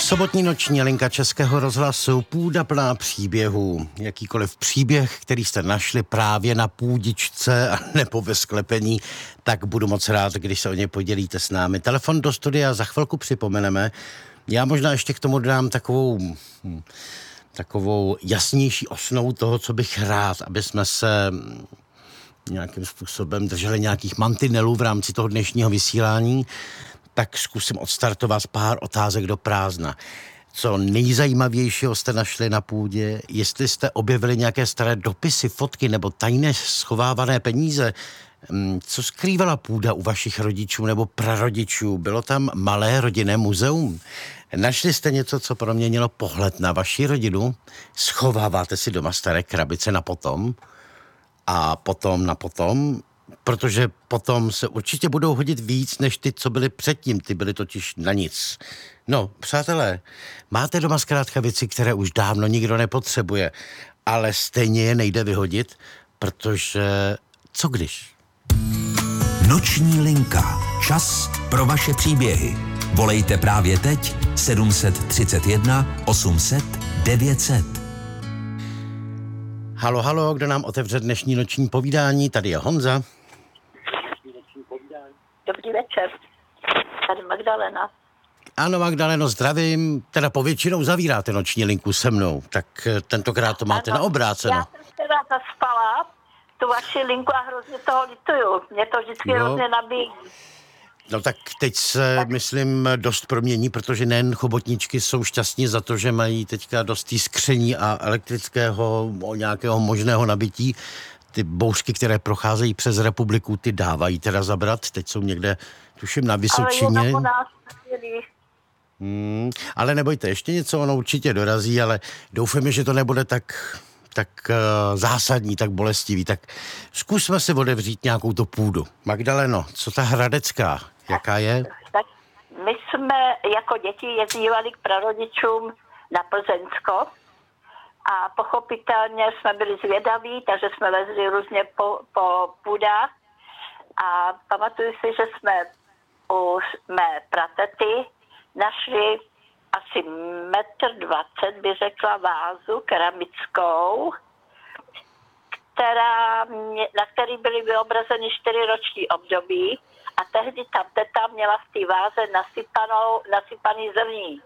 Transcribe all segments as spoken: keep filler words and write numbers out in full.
Sobotní noční linka Českého rozhlasu, půda plná příběhů. Jakýkoliv příběh, který jste našli právě na půdičce a nebo ve sklepení, tak budu moc rád, když se o ně podělíte s námi. Telefon do studia za chvilku připomeneme. Já možná ještě k tomu dám takovou, takovou jasnější osnovu toho, co bych rád, aby jsme se nějakým způsobem drželi nějakých mantinelů v rámci toho dnešního vysílání. Tak zkusím odstartovat pár otázek do prázdna. Co nejzajímavějšího jste našli na půdě? Jestli jste objevili nějaké staré dopisy, fotky nebo tajné schovávané peníze? Co skrývala půda u vašich rodičů nebo prarodičů? Bylo tam malé rodinné muzeum? Našli jste něco, co proměnilo pohled na vaši rodinu? Schováváte si doma staré krabice na potom? A potom na potom? Protože potom se určitě budou hodit víc, než ty, co byly předtím. Ty byly totiž na nic. No, přátelé, máte doma zkrátka věci, které už dávno nikdo nepotřebuje, ale stejně je nejde vyhodit, protože co když? Noční linka. Čas pro vaše příběhy. Volejte právě teď sedm tři jedna osm set devět set. Halo, halo, kdo nám otevře dnešní noční povídání? Tady je Honza. Dobrý večer. Tady Magdalena. Ano, Magdaleno, zdravím. Teda povětšinou zavíráte noční linku se mnou, tak tentokrát to máte Ano, na obráceno. Já jsem teda zaspala tu vaši linku a hrozně toho lituju. Mě to vždycky No. hrozně nabíjí. No tak teď se, tak. myslím, dost promění, protože nejen chobotničky jsou šťastní za to, že mají teďka dost tý skření a elektrického o nějakého možného nabití. Ty bouřky, které procházejí přes republiku, ty dávají teda zabrat. Teď jsou někde, tuším, na Vysočině. Ale je to nás hmm, ale nebojte, ještě něco, ono určitě dorazí, ale doufáme, že to nebude tak, tak uh, zásadní, tak bolestivý. Tak zkusme si otevřít nějakou tu půdu. Magdaleno, co ta Hradecká? Jaká je? Tak my jsme jako děti jezdívali k prarodičům na Plzeňsko a pochopitelně jsme byli zvědaví, takže jsme vezli různě po, po půdách a pamatuju si, že jsme u mé pratety našli asi metr dvacet, by řekla, vázu keramickou, která mě, na který byly vyobrazeny čtyři roční období a tehdy ta teta měla v té váze nasypanou, nasypaný zrní.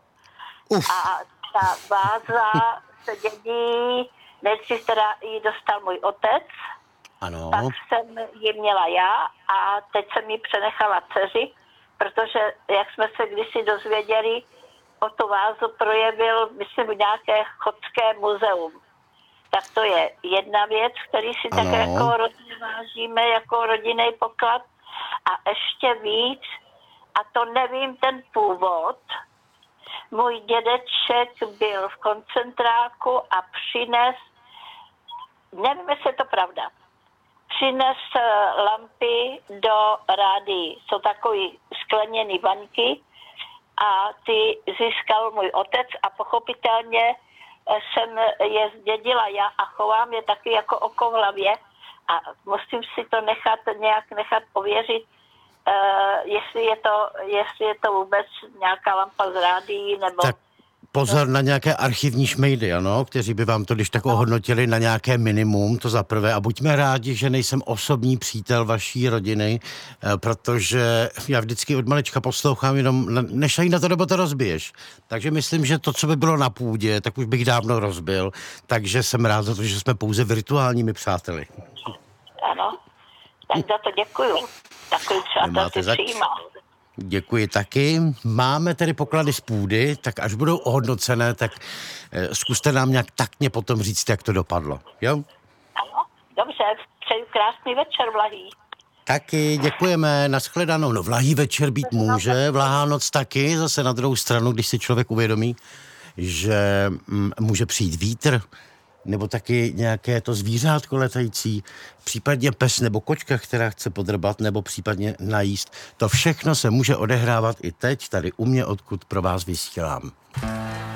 Uf. A ta váza se dědí, nejdřív teda ji dostal můj otec, Ano. pak jsem ji měla já a teď jsem ji přenechala dceři, protože jak jsme se kdysi dozvěděli, o tu vázu projevil, myslím, nějaké chodské muzeum. Tak to je jedna věc, který si Ano. tak jako rodinu vážíme, jako rodinný poklad. A ještě víc, a to nevím ten původ, můj dědeček byl v koncentráku a přines, nevím, jestli je to pravda, přines lampy do rádií. Jsou takový skleněný vaňky a ty získal můj otec a pochopitelně jsem je zdědila já a chovám je taky jako oko v hlavě a musím si to nechat nějak nechat ověřit, uh, jestli je to, jestli je to vůbec nějaká lampa z rádií nebo... Tak pozor na nějaké archivní šmejdy, ano, kteří by vám to když tak ohodnotili na nějaké minimum, to za prvé. A buďme rádi, že nejsem osobní přítel vaší rodiny, protože já vždycky od malička poslouchám jenom, nešaj na to, nebo to rozbiješ. Takže myslím, že to, co by bylo na půdě, tak už bych dávno rozbil. Takže jsem rád za to, že jsme pouze virtuálními přáteli. Ano, tak za to děkuju. Takový přátel si přijímá. Děkuji taky. Máme tedy poklady z půdy, tak až budou ohodnocené, tak eh, zkuste nám nějak taktně potom říct, jak to dopadlo. Jo? Ano, dobře, přeju krásný večer, Vlahý. Taky děkujeme, nashledanou. No vlahý večer být může, vlahá noc taky, zase na druhou stranu, když si člověk uvědomí, že mm, může přijít vítr, nebo taky nějaké to zvířátko letající, případně pes nebo kočka, která chce podrbat, nebo případně najíst. To všechno se může odehrávat i teď, tady u mě, odkud pro vás vysílám.